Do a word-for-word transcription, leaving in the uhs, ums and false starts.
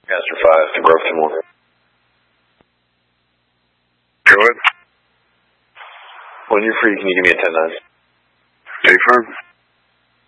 Caster five to Groveton one. Go ahead. When you're free, can you give me a ten nine? Affirm.